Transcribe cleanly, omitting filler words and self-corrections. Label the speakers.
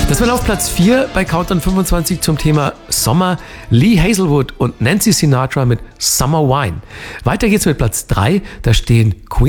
Speaker 1: Das war auf Platz 4 bei Countdown 25 zum Thema Sommer. Lee Hazelwood und Nancy Sinatra mit Summer Wine. Weiter geht's mit Platz 3. Da stehen Queen